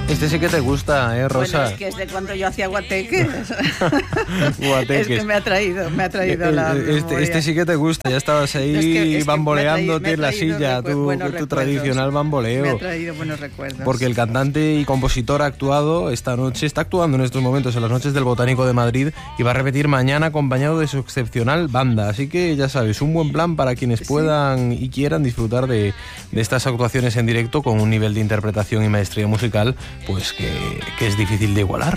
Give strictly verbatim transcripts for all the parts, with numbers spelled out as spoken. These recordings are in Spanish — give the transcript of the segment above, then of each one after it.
Este sí que te gusta, ¿eh, Rosa? Bueno, es que es de cuando yo hacía guateques. Guateques. Es que me ha traído, me ha traído el, la este, este sí que te gusta, ya estabas ahí es que, es bamboleándote en la silla, tu, tu tradicional bamboleo. Me ha traído buenos recuerdos. Porque el cantante y compositor ha actuado esta noche, está actuando en estos momentos en las noches del Botánico de Madrid y va a repetir mañana acompañado de su excepcional banda. Así que ya sabes, un buen plan para quienes sí. puedan y quieran disfrutar de, de estas actuaciones en directo con un nivel de interpretación y maestría musical pues que, que es difícil de igualar.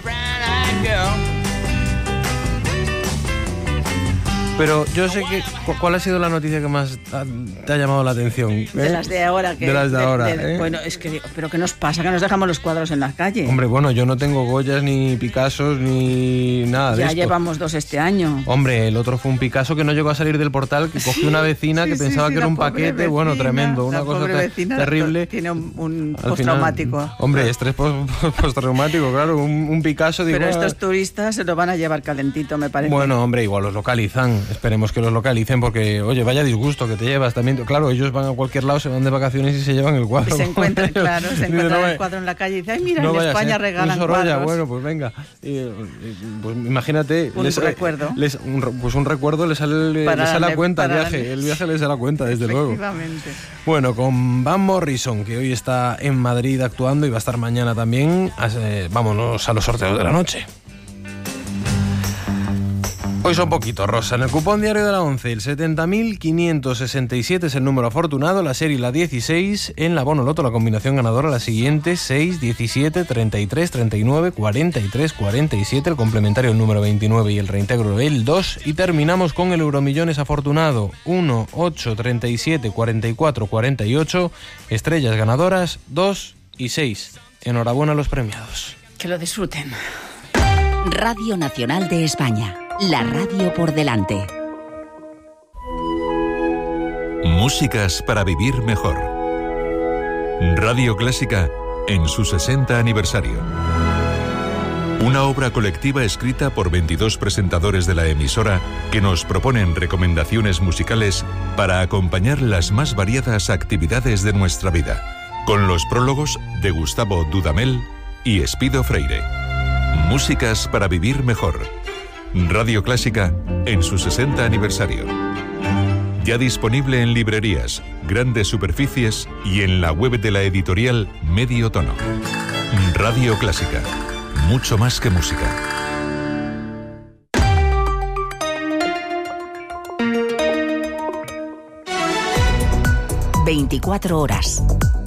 Pero yo sé que... ¿Cuál ha sido la noticia que más te ha llamado la atención? ¿Eh? De las de ahora. Que, de las de, de ahora, de, ¿eh? Bueno, es que... ¿Pero qué nos pasa? Que nos dejamos los cuadros en la calle. Hombre, bueno, yo no tengo Goyas, ni Picassos, ni nada ya de esto. Ya llevamos dos este año. Hombre, el otro fue un Picasso que no llegó a salir del portal, que cogió una vecina sí, que sí, pensaba sí, que era un pobre paquete, vecina, bueno, tremendo, una la cosa pobre ter vecina terrible. Tiene un, un postraumático. Hombre, estrés postraumático, claro, un, un Picasso... Digo, pero estos turistas se lo van a llevar calentito, me parece. Bueno, hombre, igual los localizan, esperemos que los localicen. Localicen porque, oye, vaya disgusto que te llevas también. Claro, ellos van a cualquier lado, se van de vacaciones y se llevan el cuadro. Y se encuentran, claro, se encuentran no, el cuadro en la calle y dicen, ay, mira, no en España regalan Sorolla, cuadros. Bueno, pues venga. Y, pues imagínate. Un les, recuerdo. Les, un, pues un recuerdo le sale, le sale a cuenta el viaje. El viaje le sale a cuenta, desde luego. Efectivamente. Bueno, con Van Morrison, que hoy está en Madrid actuando y va a estar mañana también, eh, vámonos a los sorteos de la noche. Hoy son poquitos, Rosa. En el cupón diario de la once, el setenta mil quinientos sesenta y siete es el número afortunado, la serie la dieciséis, en la Bono Loto la combinación ganadora la siguiente, seis, diecisiete, treinta y tres, treinta y nueve, cuarenta y tres, cuarenta y siete, el complementario el número veintinueve y el reintegro el dos, y terminamos con el Euromillones afortunado, uno, ocho, treinta y siete, cuarenta y cuatro, cuarenta y ocho, estrellas ganadoras dos y seis. Enhorabuena a los premiados. Que lo disfruten. Radio Nacional de España. La radio por delante. Músicas para vivir mejor. Radio Clásica en su sesenta aniversario. Una obra colectiva escrita por veintidós presentadores de la emisora que nos proponen recomendaciones musicales para acompañar las más variadas actividades de nuestra vida, con los prólogos de Gustavo Dudamel y Espido Freire. Músicas para vivir mejor. Radio Clásica en su sesenta aniversario. Ya disponible en librerías, grandes superficies y en la web de la editorial Medio Tono. Radio Clásica. Mucho más que música. veinticuatro horas.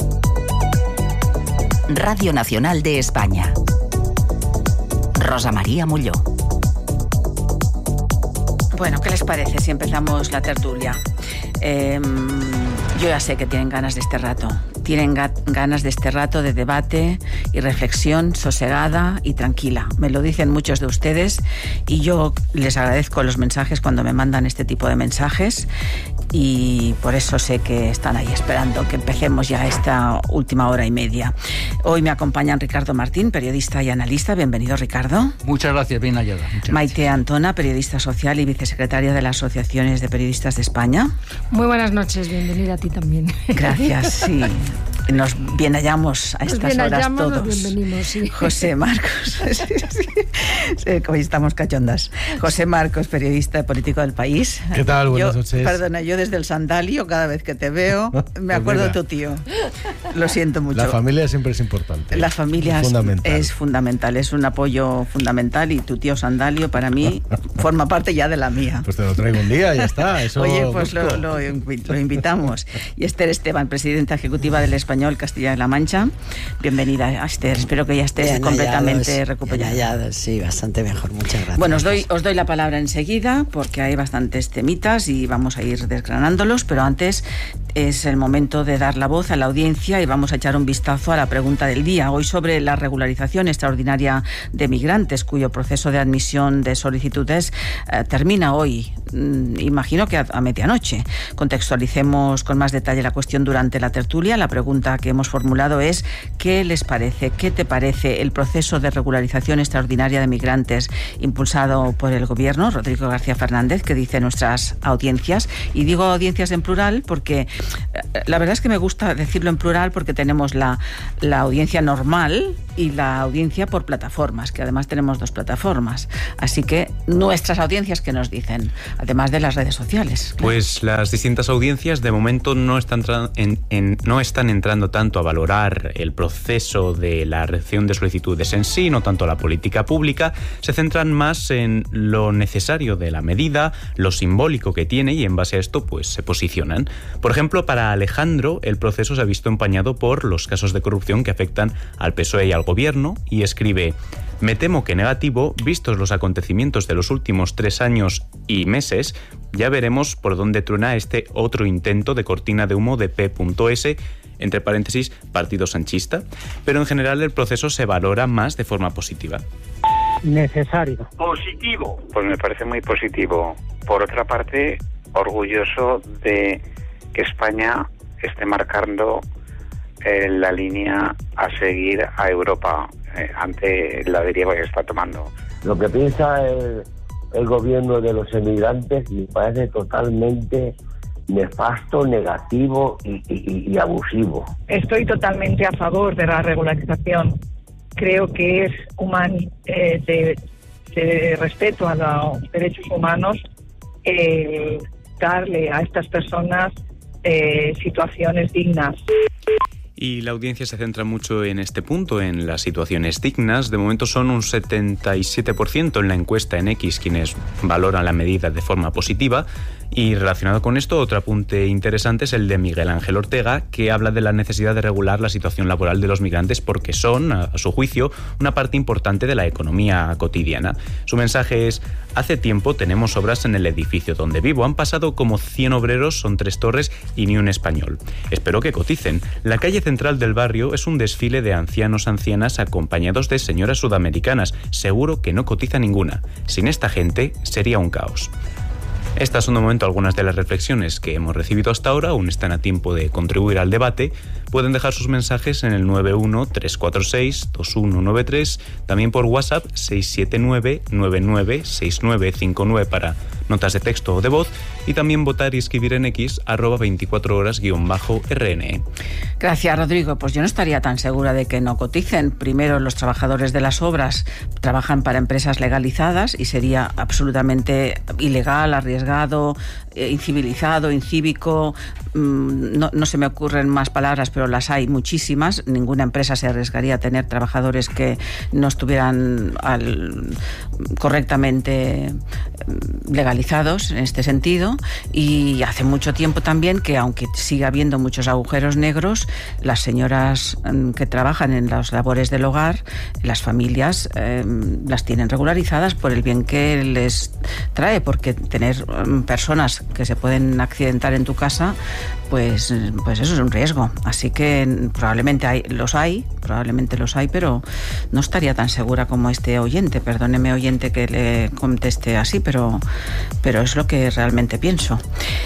Radio Nacional de España. Rosa María Molló. Bueno, ¿qué les parece si empezamos la tertulia? Eh, yo ya sé que tienen ganas de este rato. Tienen ga ganas de este rato de debate y reflexión sosegada y tranquila. Me lo dicen muchos de ustedes y yo les agradezco los mensajes cuando me mandan este tipo de mensajes y por eso sé que están ahí esperando que empecemos ya esta última hora y media. Hoy me acompañan Ricardo Martín, periodista y analista. Bienvenido, Ricardo. Muchas gracias, bien hallada. Muchas Maite gracias. Antona, periodista social y vicesecretaria de las Asociaciones de Periodistas de España. Muy buenas noches, bienvenida a ti también. Gracias, sí. Nos bien hallamos a estas nos horas hallamos, todos. Nos bienvenimos, sí. José Marcos, sí, sí. Sí, hoy estamos cachondas. José Marcos, periodista político del País. ¿Qué tal? Buenas yo, noches. Perdona, yo desde el sandalio, cada vez que te veo, me acuerdo de tu tío. Lo siento mucho. La familia siempre es importante. La familia es fundamental. es fundamental, es un apoyo fundamental y tu tío Sandalio para mí forma parte ya de la mía. Pues te lo traigo un día, ya está. Eso Oye, pues lo, lo, lo invitamos. Y Esther Esteban, presidenta ejecutiva del Español Castilla-La Mancha. Bienvenida, Esther. Espero que ya estés bien completamente hallados, recuperada. Bien hallados, sí, bastante mejor. Muchas gracias. Bueno, os doy, os doy la palabra enseguida porque hay bastantes temitas y vamos a ir desgranándolos, pero antes es el momento de dar la voz a la audiencia y vamos a echar un vistazo a la pregunta del día. Hoy sobre la regularización extraordinaria de migrantes, cuyo proceso de admisión de solicitudes eh, termina hoy, mm, imagino que a, a medianoche. Contextualicemos con más detalle la cuestión durante la tertulia. La pregunta pregunta que hemos formulado es: ¿qué les parece, qué te parece el proceso de regularización extraordinaria de migrantes impulsado por el Gobierno? Rodrigo García Fernández, que dice nuestras audiencias, y digo audiencias en plural porque la verdad es que me gusta decirlo en plural porque tenemos la, la audiencia normal y la audiencia por plataformas, que además tenemos dos plataformas. Así que nuestras audiencias, ¿qué nos dicen? Además de las redes sociales. Claro. Pues las distintas audiencias de momento no están, en, en, no están entrando tanto a valorar el proceso de la recepción de solicitudes en sí, no tanto la política pública. Se centran más en lo necesario de la medida, lo simbólico que tiene, y en base a esto pues se posicionan. Por ejemplo, para Alejandro el proceso se ha visto empañado por los casos de corrupción que afectan al P S O E y al Gobierno, y escribe: me temo que negativo, vistos los acontecimientos de los últimos tres años y meses, ya veremos por dónde truena este otro intento de cortina de humo de P S, entre paréntesis, partido sanchista, pero en general el proceso se valora más de forma positiva. Necesario. Positivo. Pues me parece muy positivo. Por otra parte, orgulloso de que España esté marcando eh, la línea a seguir a Europa eh, ante la deriva que está tomando. Lo que piensa el, el gobierno de los emigrantes me parece totalmente nefasto, negativo y, y, y abusivo. Estoy totalmente a favor de la regularización. Creo que es humano, eh, de, de respeto a los derechos humanos, eh, darle a estas personas eh, situaciones dignas. Y la audiencia se centra mucho en este punto, en las situaciones dignas. De momento son un setenta y siete por ciento en la encuesta en X quienes valoran la medida de forma positiva. Y relacionado con esto, otro apunte interesante es el de Miguel Ángel Ortega, que habla de la necesidad de regular la situación laboral de los migrantes porque son, a su juicio, una parte importante de la economía cotidiana. Su mensaje es: hace tiempo tenemos obras en el edificio donde vivo. Han pasado como cien obreros, son tres torres y ni un español. Espero que coticen. La calle central del barrio es un desfile de ancianos ancianas acompañados de señoras sudamericanas. Seguro que no cotiza ninguna. Sin esta gente sería un caos. Estas son de momento algunas de las reflexiones que hemos recibido hasta ahora. Aún están a tiempo de contribuir al debate. Pueden dejar sus mensajes en el nueve uno tres cuatro seis dos uno nueve tres, también por WhatsApp seis siete nueve nueve nueve seis nueve cinco nueve para notas de texto o de voz, y también votar y escribir en X arroba veinticuatro horas guión bajo R N E. Gracias, Rodrigo. Pues yo no estaría tan segura de que no coticen. Primero, los trabajadores de las obras trabajan para empresas legalizadas y sería absolutamente ilegal, arriesgado, eh, incivilizado, incívico. Mm, no, no se me ocurren más palabras, pero las hay muchísimas. Ninguna empresa se arriesgaría a tener trabajadores que no estuvieran al, correctamente legalizados en este sentido. Y hace mucho tiempo también que, aunque siga habiendo muchos agujeros negros, las señoras que trabajan en las labores del hogar, las familias eh, las tienen regularizadas por el bien que les trae, porque tener personas que se pueden accidentar en tu casa, pues, pues eso es un riesgo. Así que probablemente hay, los hay, probablemente los hay, pero no estaría tan segura como este oyente. Perdóneme, oyente, que le conteste así, pero, pero es lo que realmente pienso.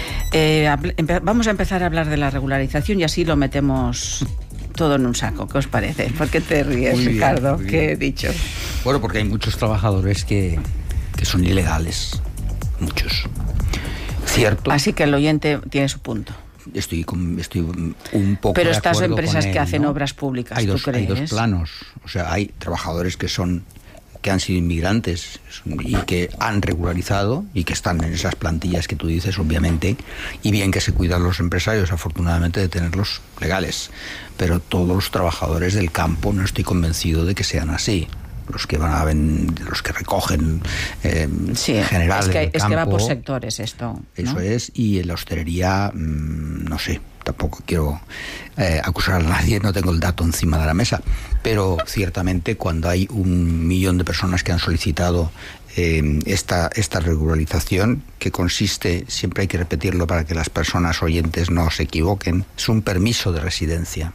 Eh, vamos a empezar a hablar de la regularización y así lo metemos todo en un saco. ¿Qué os parece? ¿Por qué te ríes, muy Ricardo? Bien, ¿qué he dicho? Bueno, porque hay muchos trabajadores que, que son ilegales. Muchos. ¿Cierto? Así que el oyente tiene su punto. Estoy, con, estoy un poco Pero de estas acuerdo empresas con él, que hacen ¿no? obras públicas, hay ¿tú dos, crees? Hay dos planos. O sea, hay trabajadores que son que han sido inmigrantes y que han regularizado y que están en esas plantillas que tú dices, obviamente, y bien que se cuidan los empresarios, afortunadamente, de tenerlos legales. Pero todos los trabajadores del campo no estoy convencido de que sean así. Los que van a ven, los que recogen eh, sí, en general es que, el es campo, que va por sectores esto, ¿no? Eso es, y en la hostelería, mmm, no sé, tampoco quiero eh, acusar a nadie, no tengo el dato encima de la mesa, pero ciertamente cuando hay un millón de personas que han solicitado eh, esta, esta regularización, que consiste, siempre hay que repetirlo para que las personas oyentes no se equivoquen, es un permiso de residencia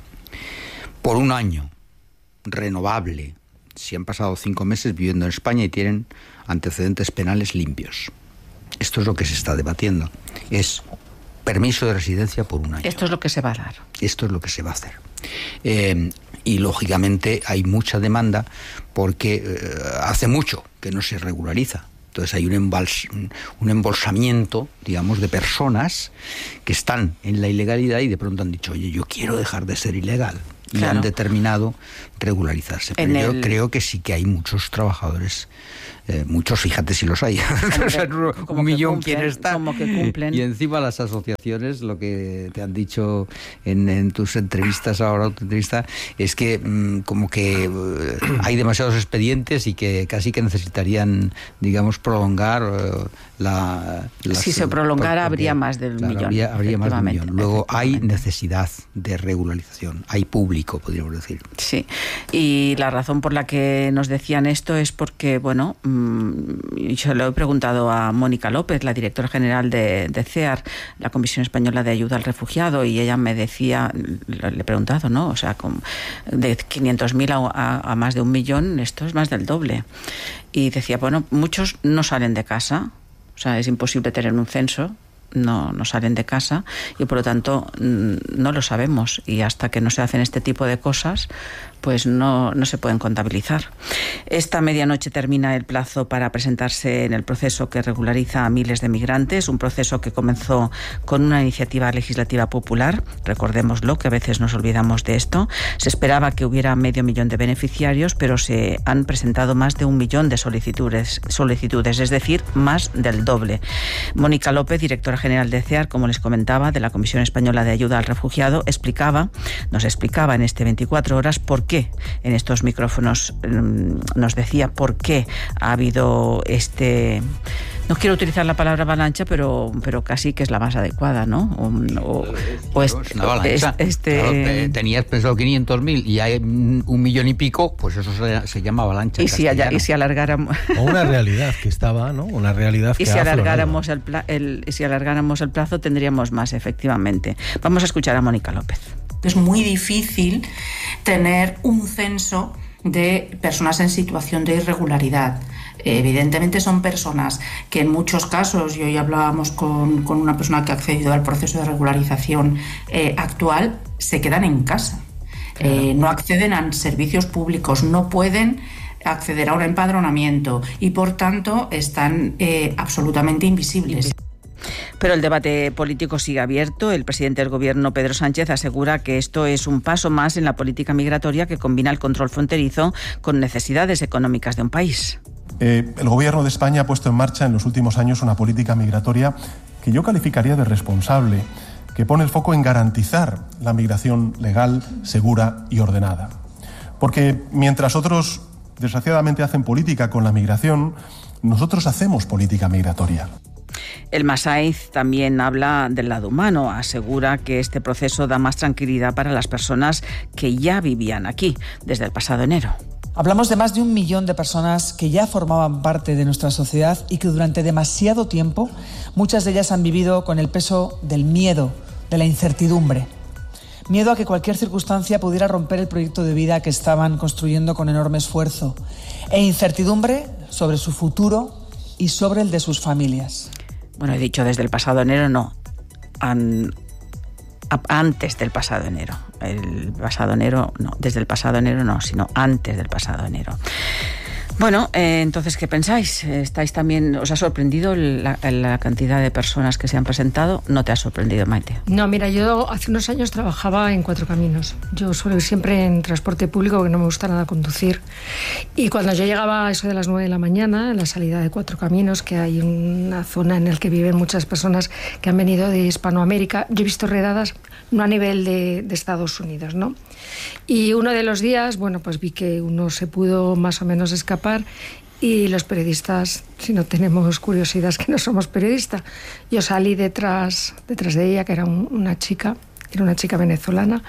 por un año, renovable, si han pasado cinco meses viviendo en España y tienen antecedentes penales limpios. Esto es lo que se está debatiendo. Es permiso de residencia por un año. Esto es lo que se va a dar. Esto es lo que se va a hacer. Eh, y lógicamente hay mucha demanda porque eh, hace mucho que no se regulariza. Entonces hay un, embals, un embolsamiento, digamos, de personas que están en la ilegalidad y de pronto han dicho, oye, yo quiero dejar de ser ilegal. Y claro, han determinado regularizarse. Pero en yo el... creo que sí que hay muchos trabajadores, eh, muchos, fíjate si los hay, o sea, un millón quienes están. Como que cumplen. Y encima las asociaciones, lo que te han dicho en, en tus entrevistas ahora, tu entrevista, es que mmm, como que uh, hay demasiados expedientes y que casi que necesitarían, digamos, prolongar uh, la... Las, si se prolongara porque, habría más del claro, millón. Habría, habría más de un millón. Luego hay necesidad de regularización, hay público, podríamos decir. Sí, y la razón por la que nos decían esto es porque, bueno, yo le he preguntado a Mónica López, la directora general de, de C E A R, la Comisión Española de Ayuda al Refugiado, y ella me decía, le he preguntado, ¿no? O sea, con, de quinientos mil a, a, a más de un millón, esto es más del doble. Y decía, bueno, muchos no salen de casa, o sea, es imposible tener un censo. No, no salen de casa y por lo tanto no lo sabemos, y hasta que no se hacen este tipo de cosas pues no, no se pueden contabilizar. Esta medianoche termina el plazo para presentarse en el proceso que regulariza a miles de migrantes, un proceso que comenzó con una iniciativa legislativa popular, recordémoslo, que a veces nos olvidamos de esto. Se esperaba que hubiera medio millón de beneficiarios, pero se han presentado más de un millón de solicitudes, solicitudes, es decir, más del doble. Mónica López, directora general de C E A R, como les comentaba, de la Comisión Española de Ayuda al Refugiado, explicaba, nos explicaba en este veinticuatro horas por qué, en estos micrófonos nos decía por qué ha habido este... No quiero utilizar la palabra avalancha, pero, pero casi que es la más adecuada, ¿no? O, o, o es, es una avalancha. Es, este... claro, te, tenías pensado quinientos mil y hay un millón y pico, pues eso se, se llama avalancha. Y si, allá, y si alargáramos... O una realidad que estaba, ¿no? Una realidad que y si alargáramos el, pla... el, si alargáramos el plazo tendríamos más, efectivamente. Vamos a escuchar a Mónica López. Es muy difícil tener un censo de personas en situación de irregularidad. Evidentemente son personas que en muchos casos, y hoy hablábamos con, con una persona que ha accedido al proceso de regularización eh, actual, se quedan en casa. Claro. Eh, no acceden a servicios públicos, no pueden acceder a un empadronamiento y por tanto están eh, absolutamente invisibles. Pero el debate político sigue abierto. El presidente del Gobierno, Pedro Sánchez, asegura que esto es un paso más en la política migratoria que combina el control fronterizo con necesidades económicas de un país. Eh, el Gobierno de España ha puesto en marcha en los últimos años una política migratoria que yo calificaría de responsable, que pone el foco en garantizar la migración legal, segura y ordenada. Porque mientras otros, desgraciadamente, hacen política con la migración, nosotros hacemos política migratoria. El Masaiz también habla del lado humano, asegura que este proceso da más tranquilidad para las personas que ya vivían aquí desde el pasado enero. Hablamos de más de un millón de personas que ya formaban parte de nuestra sociedad y que durante demasiado tiempo, muchas de ellas han vivido con el peso del miedo, de la incertidumbre. Miedo a que cualquier circunstancia pudiera romper el proyecto de vida que estaban construyendo con enorme esfuerzo. E incertidumbre sobre su futuro y sobre el de sus familias. Bueno, he dicho desde el pasado enero, no. An, a, antes del pasado enero. El pasado enero, no. Desde el pasado enero no, sino antes del pasado enero. Bueno, eh, entonces, ¿qué pensáis? ¿Estáis también, os ha sorprendido la, la cantidad de personas que se han presentado? ¿No te ha sorprendido, Maite? No, mira, yo hace unos años trabajaba en Cuatro Caminos. Yo suelo ir siempre en transporte público, que no me gusta nada conducir. Y cuando yo llegaba a eso de las nueve de la mañana, en la salida de Cuatro Caminos, que hay una zona en la que viven muchas personas que han venido de Hispanoamérica, yo he visto redadas no a nivel de, de Estados Unidos, ¿no? Y uno de los días, bueno, pues vi que uno se pudo más o menos escapar y los periodistas, si no tenemos curiosidad, es que no somos periodistas. Yo salí detrás, detrás de ella, que era un, una chica, era una chica venezolana,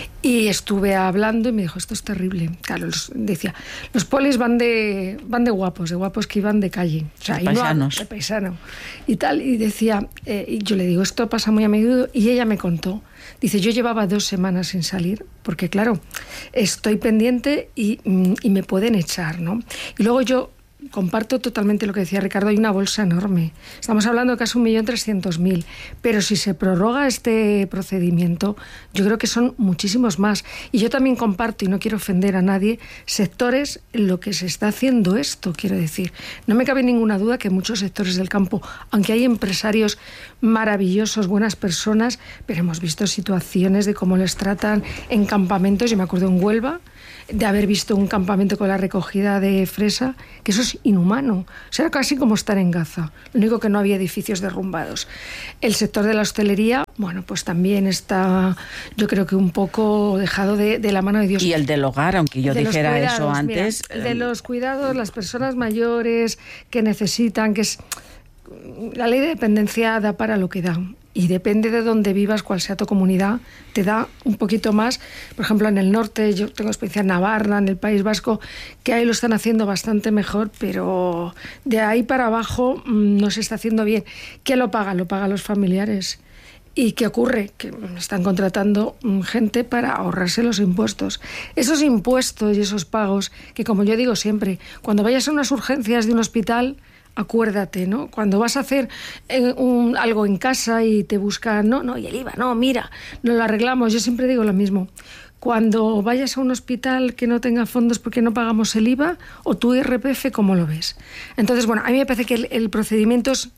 y estuve hablando y me dijo, esto es terrible. Claro, los, decía, los polis van de, van de guapos, de guapos que iban de calle. O sea, de paisanos. No, de paisano. Y tal, y decía, eh, y yo le digo, esto pasa muy a menudo, y ella me contó. Dice, yo llevaba dos semanas sin salir, porque claro, estoy pendiente y, y me pueden echar, ¿no? Y luego yo comparto totalmente lo que decía Ricardo, hay una bolsa enorme. Estamos hablando de casi un millón trescientos mil, pero si se prorroga este procedimiento, yo creo que son muchísimos más. Y yo también comparto, y no quiero ofender a nadie, sectores en lo que se está haciendo esto, quiero decir. No me cabe ninguna duda que muchos sectores del campo, aunque hay empresarios maravillosos, buenas personas, pero hemos visto situaciones de cómo les tratan en campamentos. Yo me acuerdo en Huelva de haber visto un campamento con la recogida de fresa, que eso es inhumano. O sea, era casi como estar en Gaza. Lo único que no había edificios derrumbados. El sector de la hostelería, bueno, pues también está, yo creo que un poco dejado de, de la mano de Dios. Y el del hogar, aunque yo de dijera cuidados, eso antes. Mira, el de los cuidados, las personas mayores que necesitan, que es... La ley de dependencia da para lo que da. Y depende de dónde vivas, cuál sea tu comunidad, te da un poquito más. Por ejemplo, en el norte, yo tengo experiencia en Navarra, en el País Vasco, que ahí lo están haciendo bastante mejor, pero de ahí para abajo no se está haciendo bien. ¿Quién lo paga? Lo pagan los familiares. ¿Y qué ocurre? Que están contratando gente para ahorrarse los impuestos. Esos impuestos y esos pagos, que como yo digo siempre, cuando vayas a unas urgencias de un hospital, acuérdate, ¿no? Cuando vas a hacer eh, un, algo en casa y te buscan, no, no, y el I V A, no, mira, no lo arreglamos. Yo siempre digo lo mismo. Cuando vayas a un hospital que no tenga fondos porque no pagamos el I V A o tu I R P F, ¿cómo lo ves? Entonces, bueno, a mí me parece que el, el procedimiento es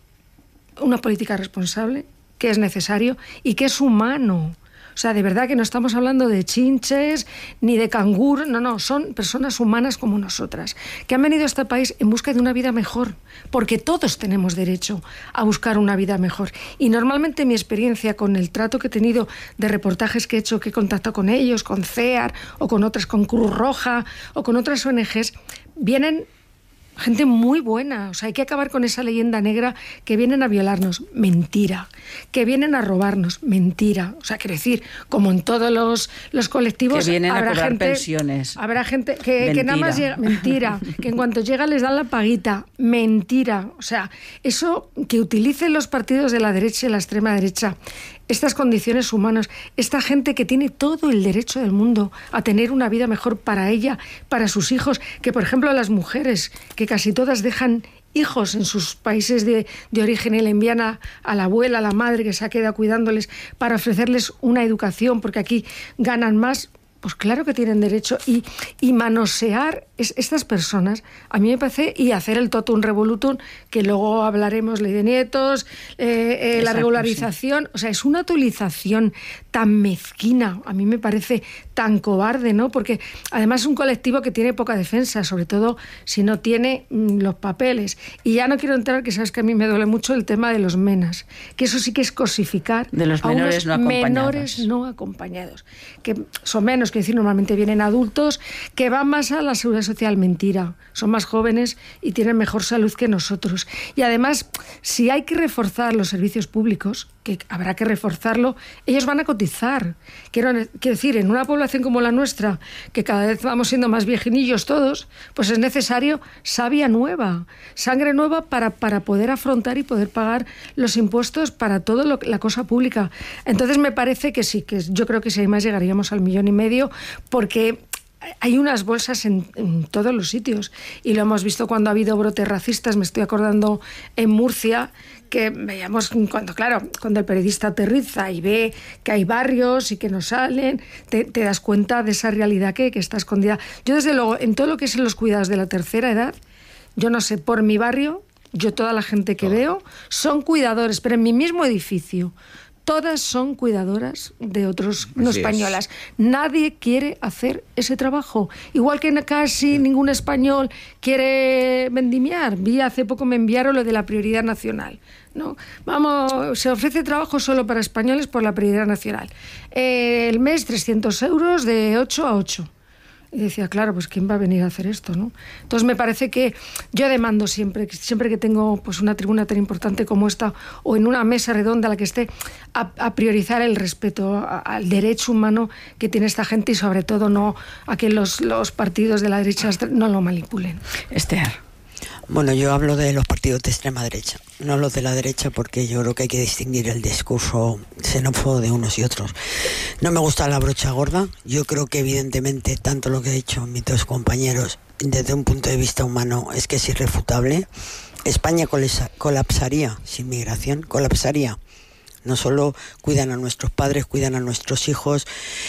una política responsable, que es necesario y que es humano. O sea, de verdad que no estamos hablando de chinches ni de canguros, no, no, son personas humanas como nosotras, que han venido a este país en busca de una vida mejor, porque todos tenemos derecho a buscar una vida mejor. Y normalmente mi experiencia con el trato que he tenido de reportajes que he hecho, que he contactado con ellos, con C E A R o con otras, con Cruz Roja o con otras O N Ges, vienen gente muy buena. O sea, hay que acabar con esa leyenda negra que vienen a violarnos. Mentira. Que vienen a robarnos. Mentira. O sea, quiero decir, como en todos los, los colectivos... Que vienen habrá a cobrar gente, pensiones. Habrá gente que, que nada más llega... Mentira. Que en cuanto llega les dan la paguita. Mentira. O sea, eso que utilicen los partidos de la derecha y la extrema derecha, estas condiciones humanas, esta gente que tiene todo el derecho del mundo a tener una vida mejor para ella, para sus hijos, que por ejemplo las mujeres, que casi todas dejan hijos en sus países de, de origen y le envían a, a la abuela, a la madre que se ha quedado cuidándoles para ofrecerles una educación, porque aquí ganan más. Pues claro que tienen derecho. Y, y manosear es, estas personas, a mí me parece, y hacer el totum revolutum, que luego hablaremos, ley de nietos, eh, eh, Exacto, la regularización, sí. O sea, es una utilización tan mezquina, a mí me parece tan cobarde, ¿no? Porque además es un colectivo que tiene poca defensa, sobre todo si no tiene mmm, los papeles. Y ya no quiero entrar, que sabes que a mí me duele mucho el tema de los menas, que eso sí que es cosificar de los a menores unos no acompañados. menores no acompañados, que son menos, que decir, normalmente vienen adultos que van más a la seguridad social. Mentira, son más jóvenes y tienen mejor salud que nosotros. Y además, si hay que reforzar los servicios públicos, que habrá que reforzarlo, ellos van a cotizar. Quiero, quiero decir, en una población como la nuestra, que cada vez vamos siendo más viejinillos todos, pues es necesario savia nueva, sangre nueva para, para poder afrontar y poder pagar los impuestos para toda la cosa pública. Entonces me parece que sí, que yo creo que si hay más llegaríamos al millón y medio, porque hay unas bolsas en, en todos los sitios y lo hemos visto cuando ha habido brotes racistas. Me estoy acordando en Murcia, que veíamos cuando, claro, cuando el periodista aterriza y ve que hay barrios y que no salen, te, te das cuenta de esa realidad que, que está escondida. Yo, desde luego, en todo lo que es en los cuidados de la tercera edad, yo no sé, por mi barrio, yo toda la gente que veo son cuidadores, pero en mi mismo edificio todas son cuidadoras de otros, no Así españolas. Es. Nadie quiere hacer ese trabajo. Igual que casi sí. ningún español quiere vendimiar. Vi hace poco me enviaron lo de la prioridad nacional. ¿No? Vamos, se ofrece trabajo solo para españoles por la prioridad nacional. Eh, el mes trescientos euros de ocho a ocho. Y decía, claro, pues ¿quién va a venir a hacer esto, no? Entonces me parece que yo demando siempre, siempre que tengo pues una tribuna tan importante como esta, o en una mesa redonda a la que esté, a, a priorizar el respeto a, al derecho humano que tiene esta gente y sobre todo no a que los, los partidos de la derecha no lo manipulen. Esther. Bueno, yo hablo de los partidos de extrema derecha, no los de la derecha, porque yo creo que hay que distinguir el discurso xenófobo de unos y otros. No me gusta la brocha gorda. Yo creo que evidentemente tanto lo que ha dicho mis dos compañeros desde un punto de vista humano es que es irrefutable. España colapsaría sin migración, colapsaría. No solo cuidan a nuestros padres, cuidan a nuestros hijos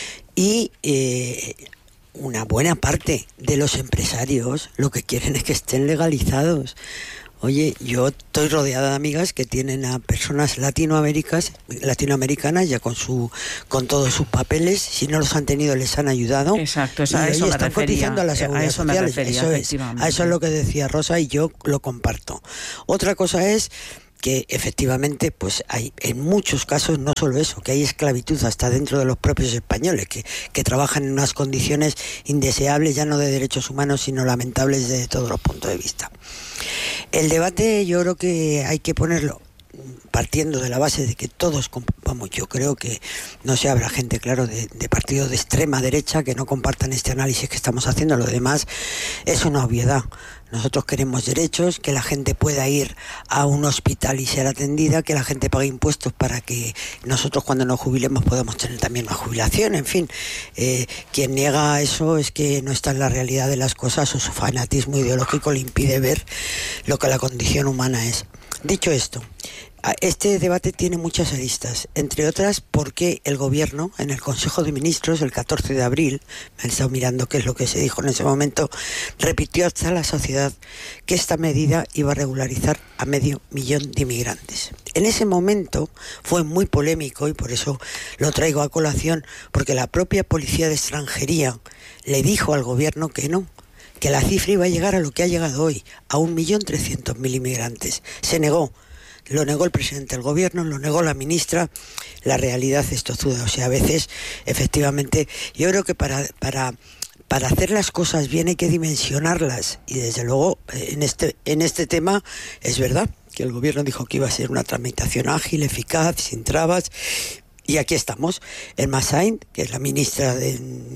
y eh, una buena parte de los empresarios lo que quieren es que estén legalizados. Oye, yo estoy rodeada de amigas que tienen a personas latinoamericanas, latinoamericanas ya con su con todos sus papeles. Si no los han tenido, les han ayudado. Exacto, eso, y a eso hoy me están refería, cotizando a la seguridad a eso social. me refería, eso es, a eso es lo que decía Rosa y yo lo comparto. Otra cosa es que efectivamente pues hay en muchos casos no solo eso, que hay esclavitud hasta dentro de los propios españoles que, que trabajan en unas condiciones indeseables, ya no de derechos humanos sino lamentables desde todos los puntos de vista. El debate yo creo que hay que ponerlo partiendo de la base de que todos, vamos, yo creo que no sé, habrá gente, claro, de, de partidos de extrema derecha que no compartan este análisis que estamos haciendo. Lo demás es una obviedad. Nosotros queremos derechos, que la gente pueda ir a un hospital y ser atendida, que la gente pague impuestos para que nosotros cuando nos jubilemos podamos tener también una jubilación. En fin, eh, quien niega eso es que no está en la realidad de las cosas o su fanatismo ideológico le impide ver lo que la condición humana es. Dicho esto, este debate tiene muchas aristas, entre otras porque el gobierno en el Consejo de Ministros el catorce de abril, me han estado mirando qué es lo que se dijo en ese momento, repitió hasta la sociedad que esta medida iba a regularizar a medio millón de inmigrantes. En ese momento fue muy polémico y por eso lo traigo a colación, porque la propia Policía de Extranjería le dijo al gobierno que no, que la cifra iba a llegar a lo que ha llegado hoy, a un millón trescientos mil inmigrantes. Se negó. Lo negó el presidente del gobierno, lo negó la ministra. La realidad es tozuda. O sea, a veces, efectivamente, yo creo que para, para, para hacer las cosas bien hay que dimensionarlas. Y desde luego, en este, en este tema, es verdad que el gobierno dijo que iba a ser una tramitación ágil, eficaz, sin trabas. Y aquí estamos. Elma Sainz, que es la ministra de,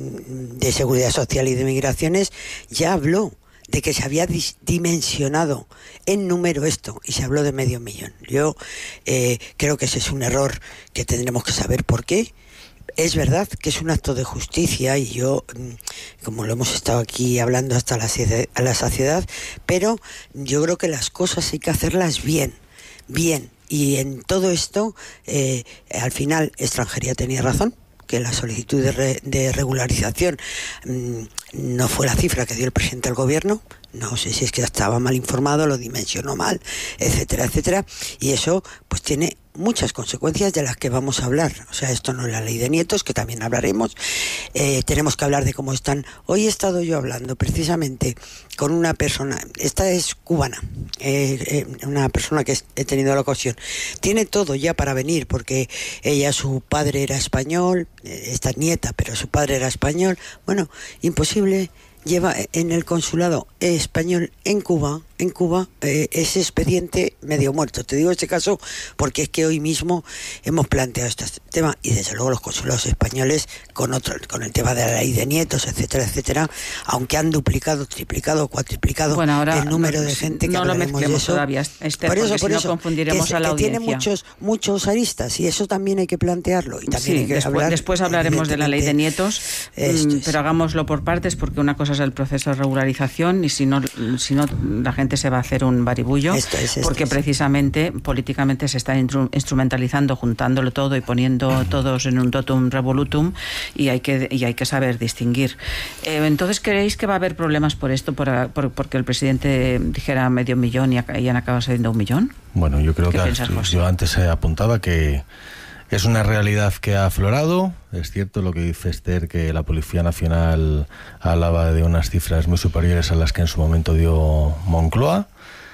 de Seguridad Social y de Migraciones, ya habló de que se había dimensionado en número esto y se habló de medio millón. Yo eh, creo que ese es un error que tendremos que saber por qué. Es verdad que es un acto de justicia y yo, como lo hemos estado aquí hablando hasta la, a la saciedad, pero yo creo que las cosas hay que hacerlas bien, bien. Y en todo esto, eh, al final, Extranjería tenía razón, que la solicitud de, re, de regularización mmm, no fue la cifra que dio el presidente del gobierno. No sé si es que estaba mal informado, lo dimensionó mal, etcétera, etcétera. Y eso pues tiene muchas consecuencias de las que vamos a hablar. O sea, esto no es la ley de nietos, que también hablaremos. Eh, tenemos que hablar de cómo están. Hoy he estado yo hablando precisamente con una persona, esta es cubana, eh, eh, una persona que he tenido la ocasión. Tiene todo ya para venir, porque ella, su padre era español, eh, esta es nieta, pero su padre era español. Bueno, imposible. Lleva en el consulado español en Cuba, en Cuba, eh, ese expediente medio muerto. Te digo este caso porque es que hoy mismo hemos planteado este tema y desde luego los consulados españoles con otro, con el tema de la ley de nietos, etcétera, etcétera, aunque han duplicado, triplicado, cuatriplicado bueno, ahora, el número no, de gente que no lo mezclemos de eso. Todavía, Esther, por eso, por por si eso, no confundiremos que, a la que audiencia. Tiene muchos, muchos aristas y eso también hay que plantearlo y también sí, hay que después, hablar. Después hablaremos de la ley de nietos, mmm, pero hagámoslo por partes porque una cosa es el proceso de regularización y si no, si no la gente se va a hacer un baribullo esto es, esto porque es. precisamente políticamente se está instrumentalizando, juntándolo todo y poniendo uh-huh. todos en un totum revolutum y hay que y hay que saber distinguir. Eh, entonces, ¿creéis que va a haber problemas por esto, por, por, porque el presidente dijera medio millón y, y han acabado siendo un millón? Bueno, yo creo que piensas, yo antes eh, apuntaba que es una realidad que ha aflorado. Es cierto lo que dice Esther, que la Policía Nacional hablaba de unas cifras muy superiores a las que en su momento dio Moncloa,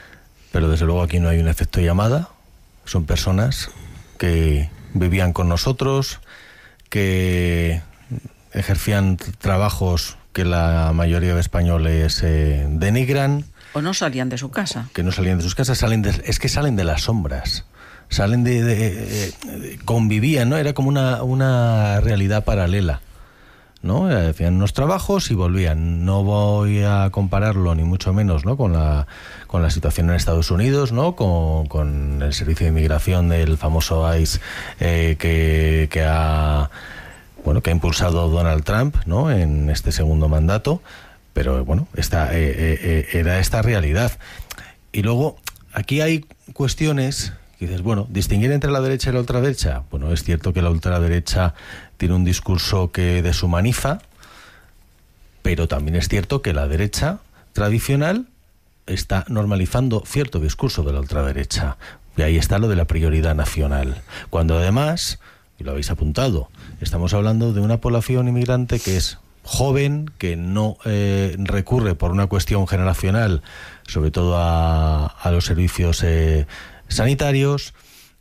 pero desde luego aquí no hay un efecto llamada. Son personas que vivían con nosotros, que ejercían trabajos que la mayoría de españoles eh, denigran. O no salían de su casa. Que no salían de sus casas, salen de, es que salen de las sombras. Salen de, de, de, de convivían, ¿no? Era como una, una realidad paralela. ¿no? Hacían unos trabajos y volvían. No voy a compararlo ni mucho menos, ¿no? con la con la situación en Estados Unidos, ¿no? Con, con el servicio de inmigración del famoso ICE eh, que, que ha bueno que ha impulsado Donald Trump, ¿no? En este segundo mandato, pero bueno, esta eh, eh, era esta realidad. Y luego aquí hay cuestiones que dices, bueno, distinguir entre la derecha y la ultraderecha. Bueno, es cierto que la ultraderecha tiene un discurso que deshumaniza, pero también es cierto que la derecha tradicional está normalizando cierto discurso de la ultraderecha. Y ahí está lo de la prioridad nacional. Cuando además, y lo habéis apuntado, estamos hablando de una población inmigrante que es joven, que no eh, recurre por una cuestión generacional, sobre todo a, a los servicios eh, sanitarios.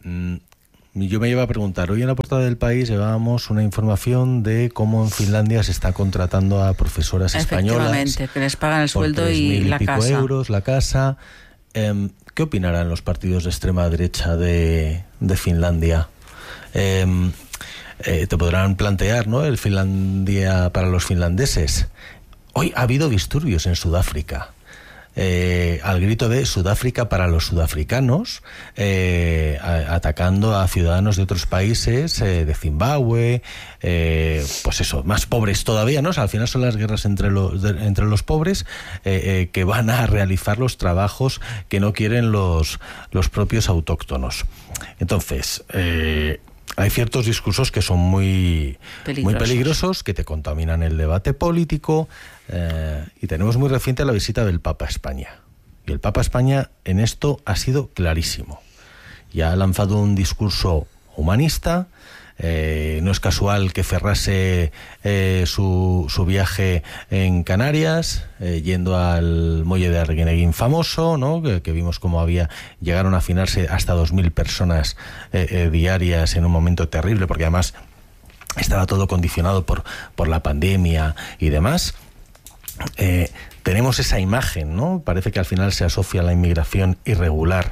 Yo me iba a preguntar, hoy en la portada del País llevábamos una información de cómo en Finlandia se está contratando a profesoras españolas. Efectivamente, que les pagan el sueldo y la casa. Pico euros, la casa. Eh, ¿Qué opinarán los partidos de extrema derecha de, de Finlandia? Eh, eh, te podrán plantear, ¿no?, el Finlandia para los finlandeses. Hoy ha habido disturbios en Sudáfrica. Eh, al grito de Sudáfrica para los sudafricanos, eh, a, atacando a ciudadanos de otros países, eh, de Zimbabue, eh, pues eso, más pobres todavía, ¿no? O sea, al final son las guerras entre los, de, entre los pobres eh, eh, que van a realizar los trabajos que no quieren los, los propios autóctonos. Entonces, eh, hay ciertos discursos que son muy peligrosos. muy peligrosos, que te contaminan el debate político, eh, y tenemos muy reciente la visita del Papa a España. Y el Papa a España en esto ha sido clarísimo. Ya ha lanzado un discurso humanista. Eh, no es casual que cerrase eh, su, su viaje en Canarias, eh, yendo al muelle de Arguineguín famoso, ¿no? que, que vimos cómo había llegaron a afinarse hasta dos mil personas eh, eh, diarias en un momento terrible, porque además estaba todo condicionado por, por la pandemia y demás. Eh, tenemos esa imagen, ¿no? Parece que al final se asocia la inmigración irregular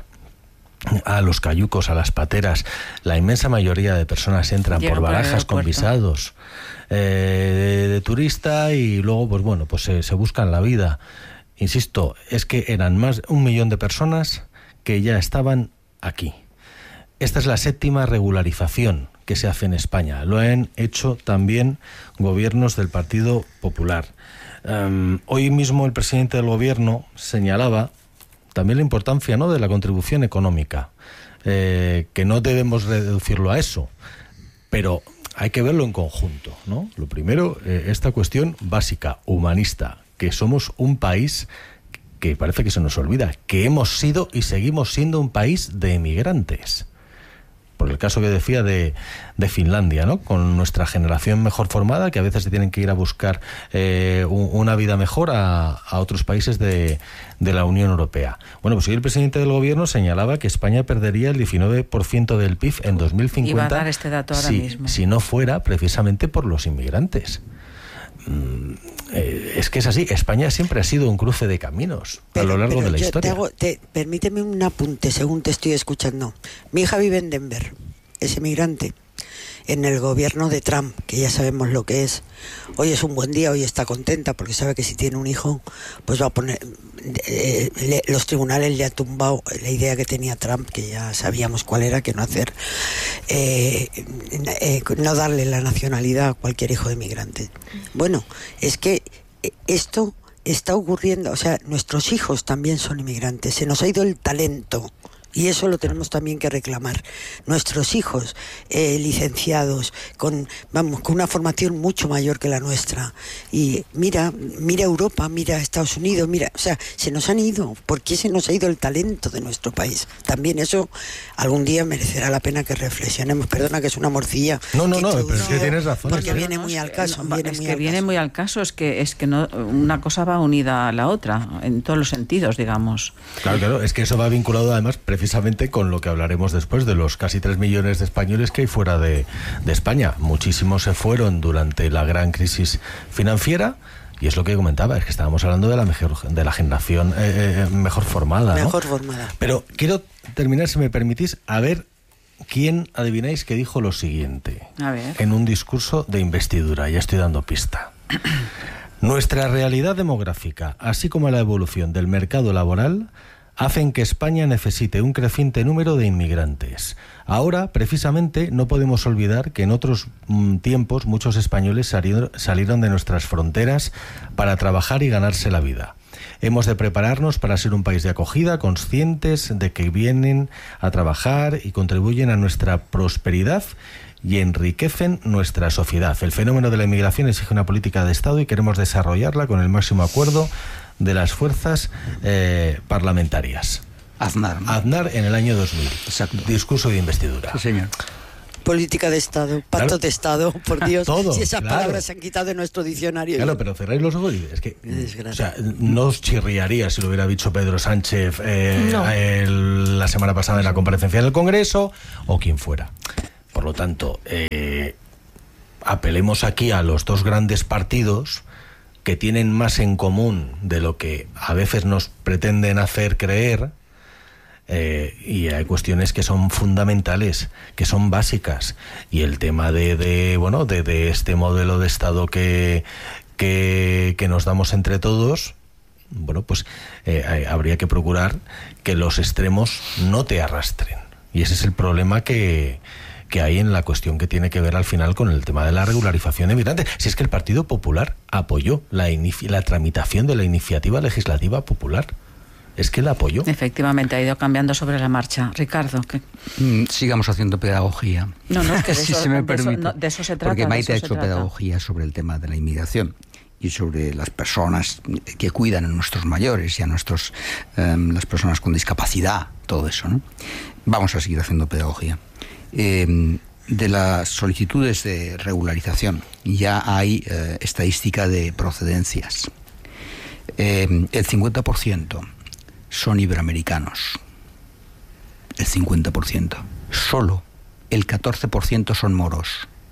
a los cayucos, a las pateras. La inmensa mayoría de personas entran Llegan por barajas por con visados eh, de, de turista y luego, pues bueno, pues se, se buscan la vida. Insisto, es que eran más de un millón de personas que ya estaban aquí. Esta es la séptima regularización que se hace en España. Lo han hecho también gobiernos del Partido Popular. Um, hoy mismo el presidente del gobierno señalaba también la importancia, ¿no?, de la contribución económica, eh, que no debemos reducirlo a eso, pero hay que verlo en conjunto, ¿no? Lo primero, eh, esta cuestión básica, humanista, que somos un país que parece que se nos olvida, que hemos sido y seguimos siendo un país de emigrantes. Por el caso que decía de, de Finlandia, ¿no?, con nuestra generación mejor formada, que a veces se tienen que ir a buscar eh, un, una vida mejor a, a otros países de, de la Unión Europea. Bueno, pues hoy el presidente del gobierno señalaba que España perdería el diecinueve por ciento del P I B en dos mil cincuenta. Iba a dar este dato ahora si, mismo. Si no fuera precisamente por los inmigrantes. Eh, es que es así. España siempre ha sido un cruce de caminos pero, a lo largo de la yo historia. Te hago, te, permíteme un apunte según te estoy escuchando. Mi hija vive en Denver, es emigrante, en el gobierno de Trump, que ya sabemos lo que es. Hoy es un buen día, hoy está contenta porque sabe que si tiene un hijo, pues va a poner... Eh, le, los tribunales le han tumbado la idea que tenía Trump, que ya sabíamos cuál era, que no hacer... Eh, eh, no darle la nacionalidad a cualquier hijo de migrante. Bueno, es que esto está ocurriendo, o sea, nuestros hijos también son inmigrantes, se nos ha ido el talento. Y eso lo tenemos también que reclamar. Nuestros hijos eh, licenciados, con vamos con una formación mucho mayor que la nuestra. Y mira, mira Europa, mira Estados Unidos, mira, o sea, se nos han ido. ¿Por qué se nos ha ido el talento de nuestro país? También eso algún día merecerá la pena que reflexionemos. Perdona que es una morcilla. No, no, no, pero es que tienes razón. Porque viene muy al caso. No, viene es muy que al viene caso. muy al caso, es que, es que no, una cosa va unida a la otra, en todos los sentidos, digamos. Claro, claro, es que eso va vinculado además precisamente precisamente con lo que hablaremos después de los casi tres millones de españoles que hay fuera de, de España. Muchísimos se fueron durante la gran crisis financiera y es lo que comentaba, es que estábamos hablando de la mejor, de la generación eh, mejor formada, ¿no? Mejor formada. Pero quiero terminar, si me permitís, a ver ¿quién adivináis que dijo lo siguiente? A ver. En un discurso de investidura, ya estoy dando pista. Nuestra realidad demográfica, así como la evolución del mercado laboral, hacen que España necesite un creciente número de inmigrantes. Ahora, precisamente, no podemos olvidar que en otros mm, tiempos muchos españoles salieron, salieron de nuestras fronteras para trabajar y ganarse la vida. Hemos de prepararnos para ser un país de acogida, conscientes de que vienen a trabajar y contribuyen a nuestra prosperidad y enriquecen nuestra sociedad. El fenómeno de la inmigración exige una política de Estado y queremos desarrollarla con el máximo acuerdo de las fuerzas eh, parlamentarias. Aznar, ¿no? Aznar en el año dos mil. Exacto. Discurso de investidura. Sí, señor. Política de Estado, pacto Claro. de Estado, por Dios. Todo, si esas claro. palabras se han quitado de nuestro diccionario. Claro, pero cerráis los ojos y es que, desgracia. o sea, no os chirriaría si lo hubiera dicho Pedro Sánchez eh, No. el- la semana pasada en la comparecencia del Congreso o quien fuera. Por lo tanto, eh, apelemos aquí a los dos grandes partidos que tienen más en común de lo que a veces nos pretenden hacer creer. Eh, y hay cuestiones que son fundamentales, que son básicas, y el tema de, de bueno de, de este modelo de Estado que, que, que nos damos entre todos, bueno pues eh, habría que procurar que los extremos no te arrastren, y ese es el problema que que hay en la cuestión que tiene que ver al final con el tema de la regularización de migrantes. Si es que el Partido Popular apoyó la, inici- la tramitación de la iniciativa legislativa popular. Es que la apoyó. Efectivamente, ha ido cambiando sobre la marcha. Ricardo, ¿qué? Mm, sigamos haciendo pedagogía. No, no, es que de si eso, se me de eso- permite. no, de eso se trata. Porque de Maite ha eso se hecho trata. pedagogía sobre el tema de la inmigración y sobre las personas que cuidan a nuestros mayores y a nuestros eh, las personas con discapacidad, todo eso, ¿no? Vamos a seguir haciendo pedagogía. Eh, de las solicitudes de regularización ya hay eh, estadística de procedencias. Eh, el cincuenta por ciento son iberoamericanos. El cincuenta por ciento. Solo el catorce por ciento son moros.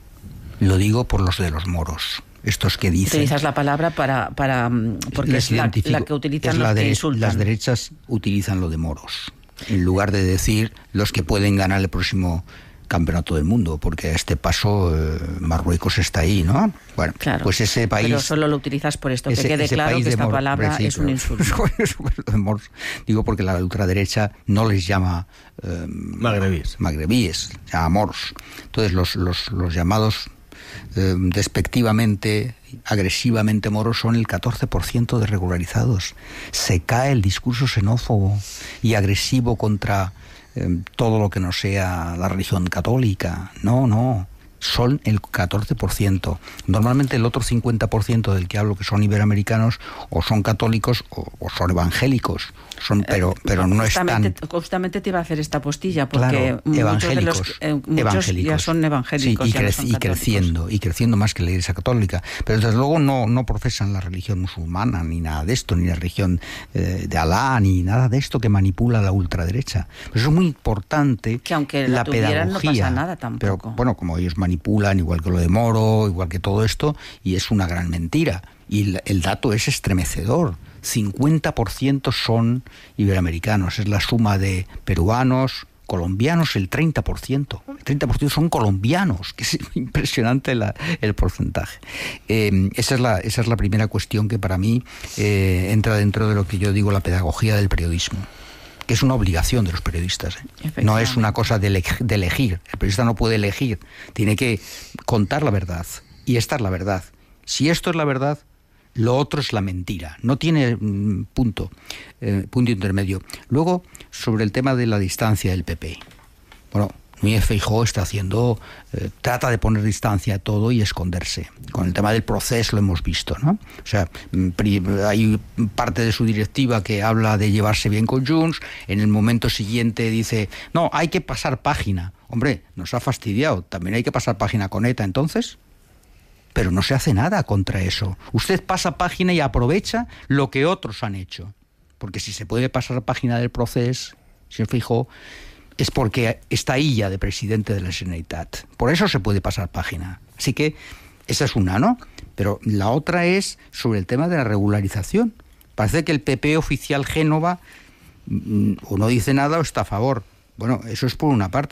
Lo digo por los de los moros. Estos que dicen... Utilizas la palabra para... para porque les es la, identifico. la que utilizan Es los la que dere- insultan. Las derechas utilizan lo de moros, en lugar de decir los que pueden ganar el próximo campeonato del mundo, porque a este paso eh, Marruecos está ahí, ¿no? Bueno, Claro, pues ese país... pero solo lo utilizas por esto, ese- que quede ese claro país que de esta mor- palabra hombre, sí, es un pero- insulto. sobre lo de moros, digo porque la ultraderecha no les llama eh, magrebíes, magrebíes, se llama moros. Entonces los, los, los llamados eh, despectivamente, agresivamente moros son el catorce por ciento de regularizados. Se cae el discurso xenófobo y agresivo contra eh, todo lo que no sea la religión católica. No, no. Son el catorce por ciento. Normalmente el otro cincuenta por ciento del que hablo, que son iberoamericanos, o son católicos o, o son evangélicos. Son, pero, pero no justamente, están... Justamente te iba a hacer esta postilla, porque Claro, muchos, de evangélicos, los, eh, muchos evangélicos. ya son evangélicos. Sí, y, ya no creci- son y católicos. creciendo, y creciendo más que la Iglesia Católica. Pero desde luego no, no profesan la religión musulmana, ni nada de esto, ni la religión eh, de Alá, ni nada de esto que manipula la ultraderecha. Pero eso es muy importante, Que aunque la, la tuvieran pedagogía. no pasa nada tampoco. Pero bueno, como ellos manipulan, igual que lo de Moro, igual que todo esto, y es una gran mentira. Y el, el dato es estremecedor. cincuenta por ciento son iberoamericanos. Es la suma de peruanos, colombianos, el treinta por ciento. El treinta por ciento son colombianos, que es impresionante la, el porcentaje. Eh, esa, es la, esa es la primera cuestión que para mí eh, entra dentro de lo que yo digo la pedagogía del periodismo, que es una obligación de los periodistas, ¿eh? No es una cosa de, ele- de elegir. El periodista no puede elegir, tiene que contar la verdad. Y esta es la verdad. Si esto es la verdad, lo otro es la mentira. No tiene mm, punto, eh, punto intermedio. Luego, sobre el tema de la distancia del P P. Bueno, Núñez Feijóo está haciendo, eh, trata de poner distancia a todo y esconderse. Con el tema del proceso lo hemos visto, ¿no? O sea, mm, pri- hay parte de su directiva que habla de llevarse bien con Junts, en el momento siguiente dice, no, hay que pasar página. Hombre, nos ha fastidiado, también hay que pasar página con ETA entonces. Pero no se hace nada contra eso. Usted pasa página y aprovecha lo que otros han hecho. Porque si se puede pasar página del proceso, señor Feijóo, es porque está ahí ya de presidente de la Generalitat. Por eso se puede pasar página. Así que esa es una, ¿no? Pero la otra es sobre el tema de la regularización. Parece que el P P oficial Génova mm, o no dice nada o está a favor. Bueno, eso es por una parte.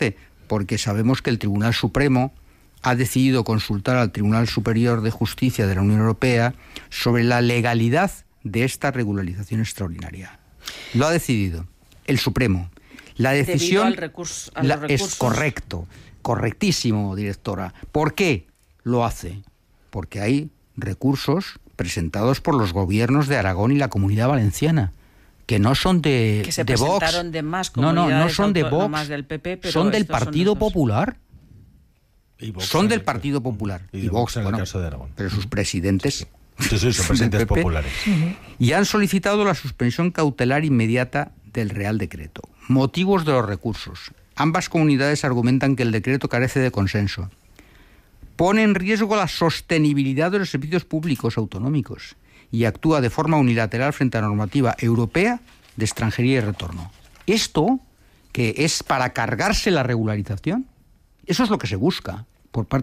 porque sabemos que el Tribunal Supremo ha decidido consultar al Tribunal Superior de Justicia de la Unión Europea sobre la legalidad de esta regularización extraordinaria. Lo ha decidido el Supremo. La decisión al recurso, a la, los recursos. Es correcto, correctísimo, directora. ¿Por qué lo hace? Porque hay recursos presentados por los gobiernos de Aragón y la Comunidad Valenciana, que no son de, que se de Vox. presentaron de más no, no, no son de autónomas Vox, del P P, pero son del estos Partido son los Popular. Y Vox son en del el- Partido Popular. Y de Vox en el caso de Aragón. Pero sus presidentes... Sí, sí, son presidentes del P P, populares. y han solicitado la suspensión cautelar inmediata del Real Decreto. Motivos de los recursos. Ambas comunidades argumentan que el decreto carece de consenso. Pone en riesgo la sostenibilidad de los servicios públicos autonómicos y actúa de forma unilateral frente a la normativa europea de extranjería y retorno. Esto, que es para cargarse la regularización, eso es lo que se busca por parte